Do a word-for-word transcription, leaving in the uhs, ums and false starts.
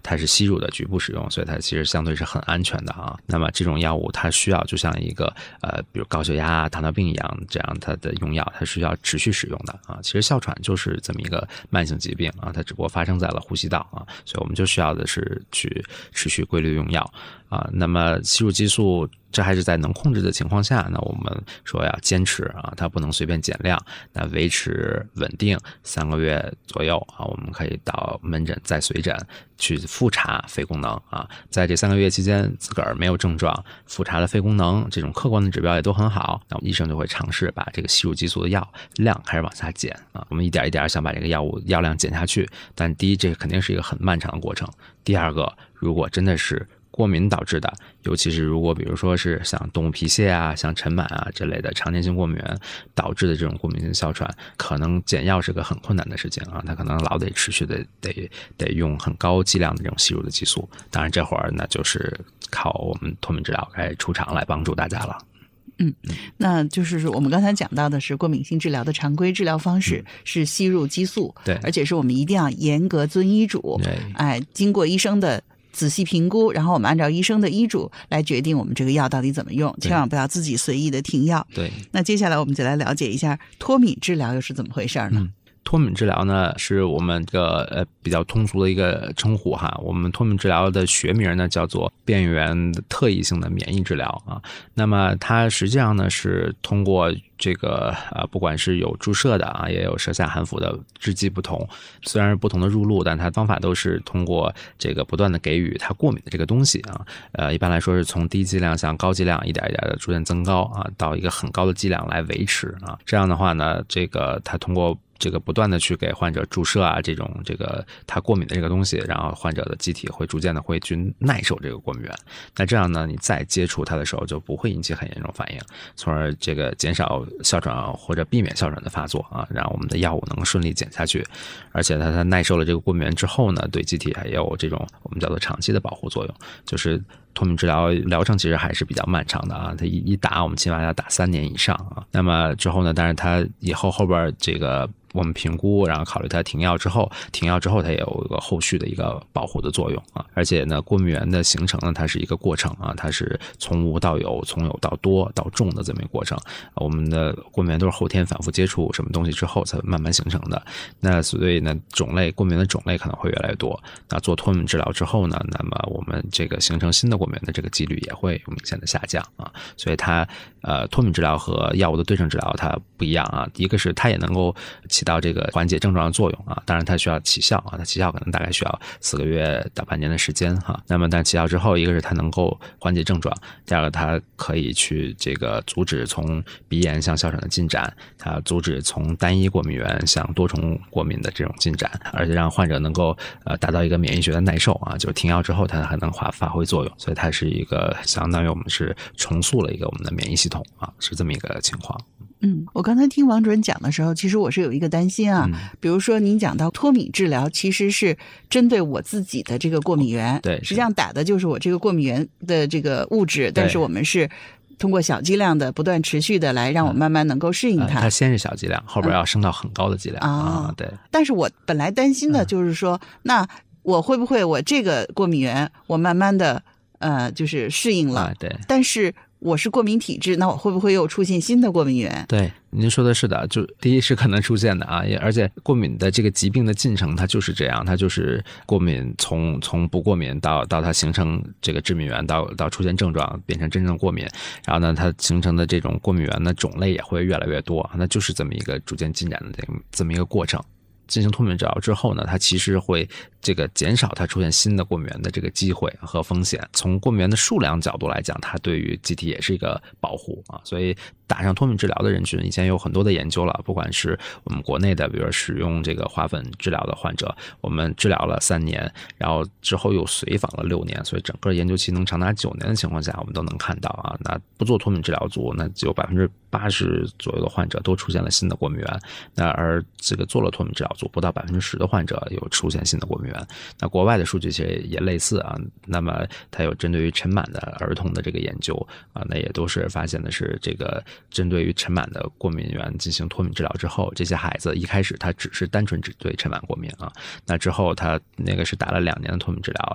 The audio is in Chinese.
它是吸入的局部使用，所以它其实相对是很安全的啊。那么这种药物它需要就像一个呃，比如高血压、糖尿病一样，这样它的用药它是要持续使用的啊。其实哮喘就是这么一个慢性疾病啊，它只不过发生在了呼吸道啊，所以我们就需要的是去持续规律用药啊。那么吸入激素，这还是在能控制的情况下，那我们说要坚持啊，它不能随便减量，那维持稳定三个月左右啊，我们可以到门诊再随诊去复查肺功能啊。在这三个月期间，自个儿没有症状，复查的肺功能这种客观的指标也都很好，那医生就会尝试把这个吸入激素的药量开始往下减啊。我们一点一点想把这个药物药量减下去，但第一，这个肯定是一个很漫长的过程；第二个，如果真的是过敏导致的，尤其是如果比如说是像动物皮屑啊、像尘螨啊这类的常见性过敏源导致的这种过敏性哮喘，可能减药是个很困难的事情啊，它可能老得持续的得得用很高剂量的这种吸入的激素。当然这会儿那就是靠我们脱敏治疗该出场来帮助大家了。 嗯，那就是我们刚才讲到的是过敏性治疗的常规治疗方式、嗯、是吸入激素， 对， 而且是我们一定要严格遵医嘱， 对， 哎，经过医生的仔细评估，然后我们按照医生的医嘱来决定我们这个药到底怎么用，千万不要自己随意的停药。 对， 那接下来我们就来了解一下脱敏治疗又是怎么回事呢？ 嗯脱敏治疗呢，是我们这个呃比较通俗的一个称呼哈。我们脱敏治疗的学名呢叫做边缘特异性的免疫治疗啊。那么它实际上呢是通过这个呃不管是有注射的啊，也有舌下含服的，制剂不同，虽然是不同的入路，但它方法都是通过这个不断的给予它过敏的这个东西啊。呃，一般来说是从低剂量向高剂量一点一点的逐渐增高啊，到一个很高的剂量来维持啊。这样的话呢，这个它通过这个不断的去给患者注射啊，这种这个他过敏的这个东西，然后患者的机体会逐渐的会去耐受这个过敏源。那这样呢，你再接触它的时候就不会引起很严重反应，从而这个减少哮喘或者避免哮喘的发作啊，让我们的药物能顺利减下去。而且它它耐受了这个过敏源之后呢，对机体还有这种我们叫做长期的保护作用，就是脱敏治疗疗程其实还是比较漫长的啊，它一一打我们起码要打三年以上啊。那么之后呢，但是它以后后边这个我们评估，然后考虑它停药之后，停药之后它也有一个后续的一个保护的作用啊。而且呢，过敏源的形成呢，它是一个过程啊，它是从无到有，从有到多到重的这么一个过程。我们的过敏源都是后天反复接触什么东西之后才慢慢形成的。那所以呢，种类过敏源的种类可能会越来越多。那做脱敏治疗之后呢，那么我们这个形成新的过敏源的这个几率也会有明显的下降啊。所以它呃脱敏治疗和药物的对症治疗它不一样啊。一个是它也能够起到这个缓解症状的作用啊，当然它需要起效啊，它起效可能大概需要四个月到半年的时间哈。那么但起效之后，一个是它能够缓解症状，第二个它可以去这个阻止从鼻炎向哮喘的进展，它阻止从单一过敏源向多重过敏的这种进展，而且让患者能够呃达到一个免疫学的耐受啊，就是停药之后它还能发发挥作用，所以它是一个相当于我们是重塑了一个我们的免疫系统啊，是这么一个情况。 嗯，我刚才听王主任讲的时候，其实我是有一个担心啊，嗯、比如说您讲到脱敏治疗其实是针对我自己的这个过敏源， 对， 实际上打的就是我这个过敏源的这个物质，但是我们是通过小剂量的不断持续的来让我慢慢能够适应它。 嗯呃、它先是小剂量，后边要升到很高的剂量、嗯、啊。对。 但是我本来担心的就是说，嗯、那我会不会我这个过敏源我慢慢的呃就是适应了，啊、 对， 但是我是过敏体质，那我会不会又出现新的过敏源？ 对，您说的是的，就第一是可能出现的啊，也而且过敏的这个疾病的进程它就是这样，它就是过敏从从不过敏到到它形成这个致敏源，到到出现症状变成真正过敏，然后呢它形成的这种过敏源的种类也会越来越多，那就是这么一个逐渐进展的这么这么一个过程。进行脱敏治疗之后呢，它其实会这个减少它出现新的过敏源的这个机会和风险。从过敏源的数量角度来讲，它对于机体也是一个保护啊。所以打上脱敏治疗的人群，以前有很多的研究了，不管是我们国内的，比如说使用这个花粉治疗的患者，我们治疗了三年，然后之后又随访了六年，所以整个研究期能长达九年的情况下，我们都能看到啊，那不做脱敏治疗组，那只有百分之八十左右的患者都出现了新的过敏源，那而这个做了脱敏治疗组，不到百分之十的患者有出现新的过敏源。那国外的数据其实也类似啊，那么它有针对于尘螨的儿童的这个研究啊，那也都是发现的是这个针对于尘螨的过敏源进行脱敏治疗之后，这些孩子一开始他只是单纯只对尘螨过敏啊，那之后他那个是打了两年的脱敏治疗，